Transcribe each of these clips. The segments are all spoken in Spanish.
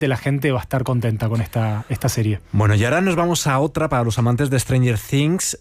la gente va a estar contenta con esta serie. Bueno, y ahora nos vamos a otra para los amantes de Stranger Things.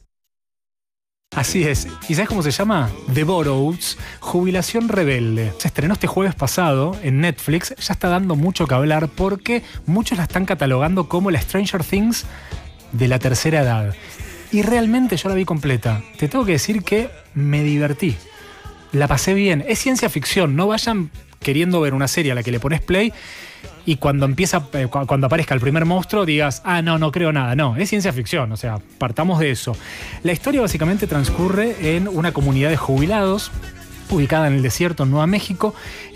Así es. ¿Y sabes cómo se llama? The Boroughs, Jubilación Rebelde. Se estrenó este jueves pasado en Netflix. Ya está dando mucho que hablar porque muchos la están catalogando como la Stranger Things de la tercera edad. Y realmente yo la vi completa. Te tengo que decir que me divertí. La pasé bien. Es ciencia ficción. No vayan queriendo ver una serie a la que le pones play y cuando aparezca el primer monstruo digas, no creo nada. No, es ciencia ficción, o sea, partamos de eso. La historia básicamente transcurre en una comunidad de jubilados ubicada en el desierto en Nueva México.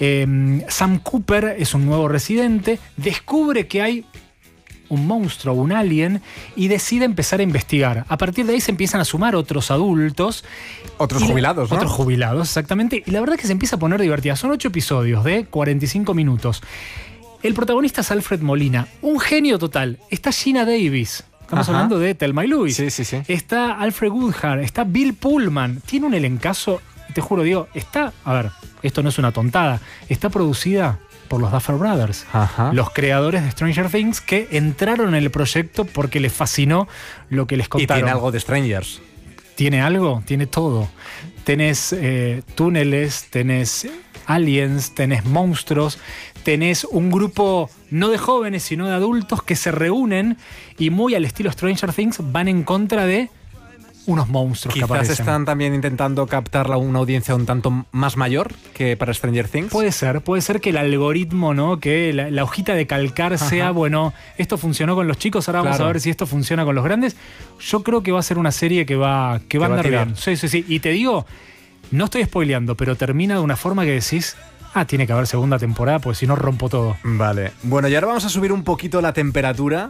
Sam Cooper es un nuevo residente, descubre que hay un monstruo, un alien, y decide empezar a investigar. A partir de ahí se empiezan a sumar otros adultos. Otros jubilados, ¿no? Otros jubilados, exactamente. Y la verdad es que se empieza a poner divertida. Son 8 episodios de 45 minutos. El protagonista es Alfred Molina, un genio total. Está Gina Davis. Estamos hablando de Thelma y Louise. Sí. Está Alfred Woodard, está Bill Pullman. Tiene un elencazo, te juro, digo, esto no es una tontada, está producida por los Duffer Brothers, los creadores de Stranger Things, que entraron en el proyecto porque les fascinó lo que les contaron. Y tiene algo de Strangers. ¿Tiene algo? Tiene todo. Tenés túneles, tenés aliens, tenés monstruos, tenés un grupo no de jóvenes, sino de adultos que se reúnen y muy al estilo Stranger Things van en contra de unos monstruos que aparecen. Quizás están también intentando captar una audiencia un tanto más mayor que para Stranger Things. Puede ser que el algoritmo, ¿no? Que la hojita de calcar sea, bueno, esto funcionó con los chicos, ahora vamos a ver si esto funciona con los grandes. Yo creo que va a ser una serie que va a andar bien. Sí. Y te digo, no estoy spoileando, pero termina de una forma que decís, tiene que haber segunda temporada, pues si no rompo todo. Vale. Bueno, y ahora vamos a subir un poquito la temperatura.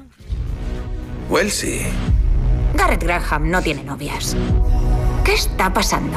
Wellesley. Garrett Graham no tiene novias. ¿Qué está pasando?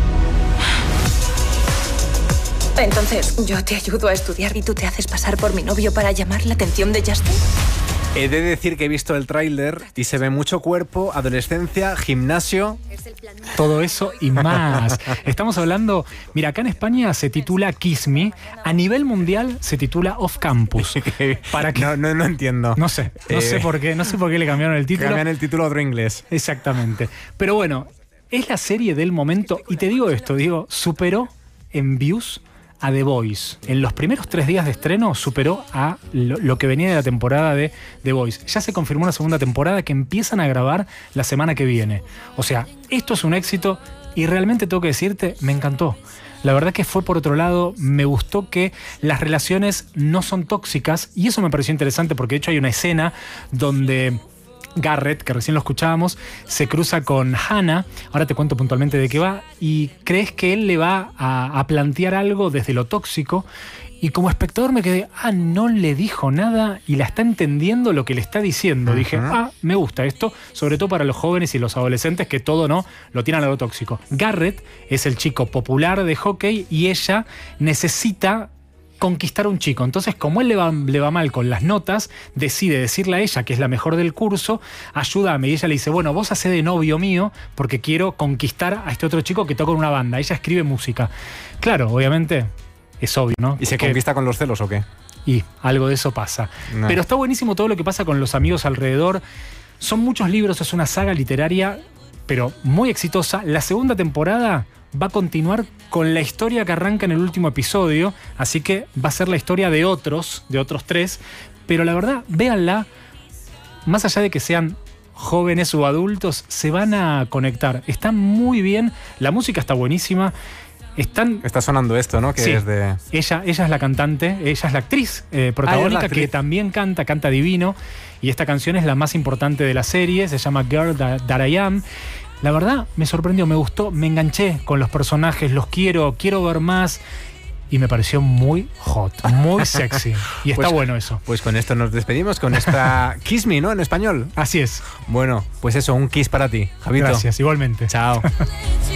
Entonces, yo te ayudo a estudiar y tú te haces pasar por mi novio para llamar la atención de Justin. He de decir que he visto el tráiler y se ve mucho cuerpo, adolescencia, gimnasio. Todo eso y más. Estamos hablando, mira, acá en España se titula Kiss Me, a nivel mundial se titula Off Campus. ¿Para qué? No entiendo. No sé por qué le cambiaron el título. Cambian el título a otro inglés. Exactamente. Pero bueno, es la serie del momento y te digo esto, superó en views a The Boys. En los primeros 3 días de estreno superó a lo que venía de la temporada de The Boys. Ya se confirmó una segunda temporada que empiezan a grabar la semana que viene. O sea, esto es un éxito y realmente tengo que decirte, me encantó. La verdad que fue por otro lado, me gustó que las relaciones no son tóxicas y eso me pareció interesante porque de hecho hay una escena donde Garrett, que recién lo escuchábamos, se cruza con Hannah, ahora te cuento puntualmente de qué va, y crees que él le va a plantear algo desde lo tóxico, y como espectador me quedé, no le dijo nada y la está entendiendo lo que le está diciendo. Dije, me gusta esto, sobre todo para los jóvenes y los adolescentes que todo no lo tiran a lo tóxico. Garrett es el chico popular de hockey y ella necesita conquistar a un chico. Entonces, como él le va mal con las notas, decide decirle a ella, que es la mejor del curso, ayúdame. Y ella le dice, bueno, vos hacé de novio mío porque quiero conquistar a este otro chico que toca en una banda. Ella escribe música. Claro, obviamente, es obvio, ¿no? ¿Y se conquista con los celos o qué? Y algo de eso pasa. No. Pero está buenísimo todo lo que pasa con los amigos alrededor. Son muchos libros, es una saga literaria, pero muy exitosa. La segunda temporada va a continuar con la historia que arranca en el último episodio, así que va a ser la historia de otros 3, pero la verdad, véanla, más allá de que sean jóvenes o adultos, se van a conectar. Está muy bien, la música está buenísima. Está sonando esto, ¿no? Que sí, es de... ella es la cantante, ella es la actriz protagónica, que también canta divino, y esta canción es la más importante de la serie, se llama Girl That I Am. La verdad, me sorprendió, me gustó, me enganché con los personajes, los quiero ver más. Y me pareció muy hot, muy sexy. Y está bueno eso. Pues con esto nos despedimos, con esta Kiss Me, ¿no? En español. Así es. Bueno, pues eso, un kiss para ti, Javito. Gracias, igualmente. Chao.